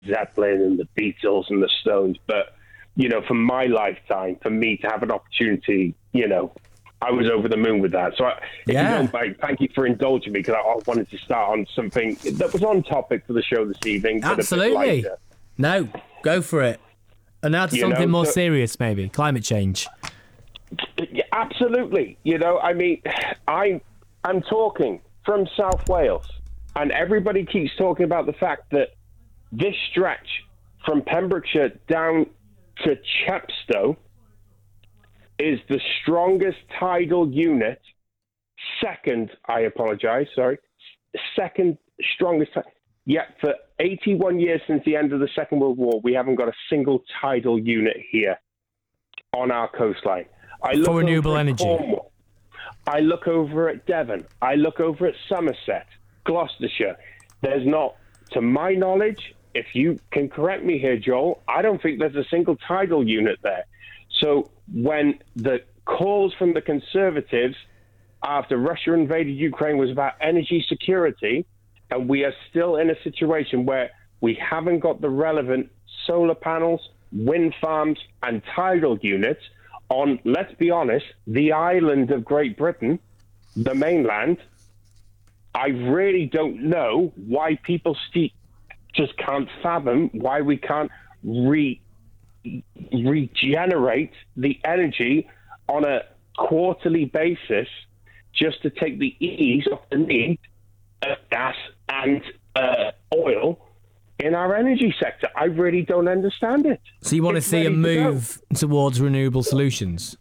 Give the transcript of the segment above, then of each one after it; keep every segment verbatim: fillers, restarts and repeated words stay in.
Zeppelin and the Beatles and the Stones, but, you know, for my lifetime, for me to have an opportunity, you know, I was over the moon with that. So, I, if yeah. you don't mind, thank you for indulging me, because I, I wanted to start on something that was on topic for the show this evening. Absolutely. No, go for it. And now to you something know, more so, serious, maybe. Climate change. Yeah, absolutely. You know, I mean, I, I'm talking from South Wales, and everybody keeps talking about the fact that this stretch from Pembrokeshire down to Chepstow is the strongest tidal unit, second, I apologise, sorry, second strongest. Yet for eighty-one years since the end of the Second World War, we haven't got a single tidal unit here on our coastline. I look for renewable over at energy. Cornwall. I look over at Devon. I look over at Somerset, Gloucestershire. There's not, to my knowledge, if you can correct me here, Joel, I don't think there's a single tidal unit there. So when the calls from the Conservatives after Russia invaded Ukraine was about energy security, and we are still in a situation where we haven't got the relevant solar panels, wind farms, and tidal units on, let's be honest, the island of Great Britain, the mainland. I really don't know why people st- just can't fathom why we can't re- regenerate the energy on a quarterly basis just to take the ease off the need of gas and uh, oil in our energy sector. I really don't understand it. So you want it's to see a move to towards renewable solutions?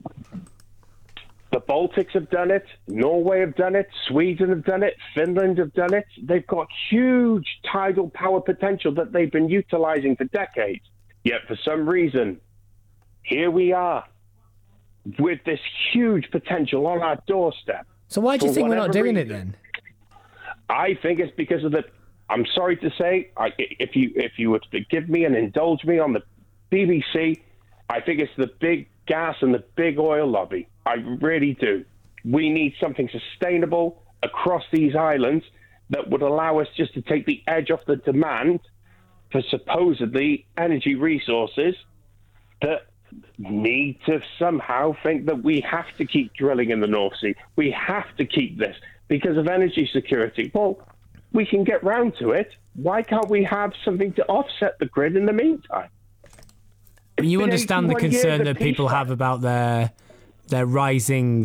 The Baltics have done it. Norway have done it. Sweden have done it. Finland have done it. They've got huge tidal power potential that they've been utilising for decades. Yet for some reason, here we are with this huge potential on our doorstep. So why do you think we're not doing reason. it then? I think it's because of the, I'm sorry to say, I, if you if you were to give me and indulge me on the B B C, I think it's the big gas and the big oil lobby. I really do. We need something sustainable across these islands that would allow us just to take the edge off the demand for supposedly energy resources that need to somehow think that we have to keep drilling in the North Sea. We have to keep this because of energy security. Well, we can get round to it. Why can't we have something to offset the grid in the meantime? It's you understand the concern that people have about their their rising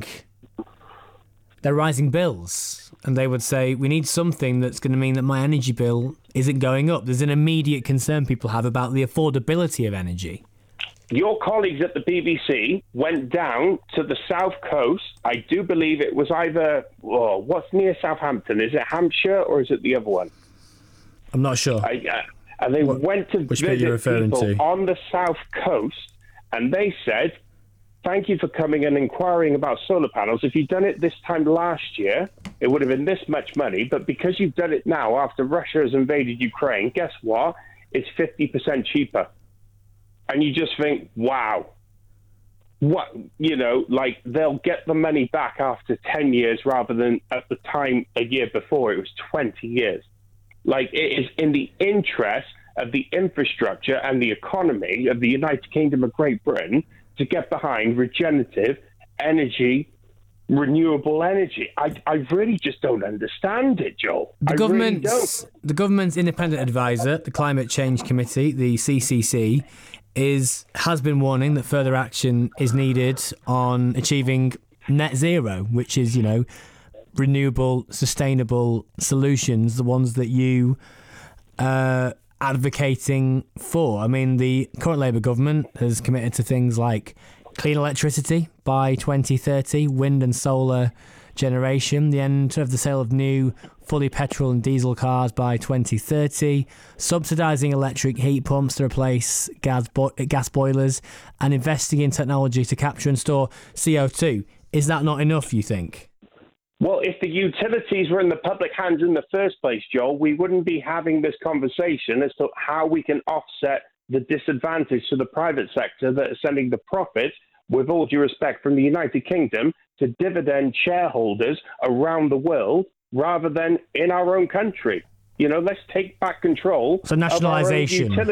their rising bills, and they would say we need something that's going to mean that my energy bill isn't going up. There's an immediate concern people have about the affordability of energy. Your colleagues at the B B C went down to the south coast. I do believe it was either, oh, what's near Southampton? Is it Hampshire or is it the other one? I'm not sure. I, uh, and they what, went to which visit bit you're referring people to? on the south coast, and they said, thank you for coming and inquiring about solar panels. If you'd done it this time last year, it would have been this much money. But because you've done it now after Russia has invaded Ukraine, guess what? It's fifty percent cheaper. And you just think, wow, what, you know, like they'll get the money back after ten years rather than at the time a year before, it was twenty years. Like it is in the interest of the infrastructure and the economy of the United Kingdom of Great Britain to get behind regenerative energy, renewable energy. I, I really just don't understand it, Joel. The I government's, really don't. The government's independent advisor, the Climate Change Committee, the C C C, is has been warning that further action is needed on achieving net zero, which is, you know, renewable, sustainable solutions, the ones that you uh, advocating for. I mean, the current Labour government has committed to things like clean electricity by twenty thirty, wind and solar generation, the end of the sale of new fully petrol and diesel cars by twenty thirty, subsidising electric heat pumps to replace gas, bo- gas boilers, and investing in technology to capture and store C O two. Is that not enough, you think? Well, if the utilities were in the public hands in the first place, Joel, we wouldn't be having this conversation as to how we can offset the disadvantage to the private sector that is sending the profit, with all due respect, from the United Kingdom to dividend shareholders around the world rather than in our own country. You know, let's take back control. So nationalisation.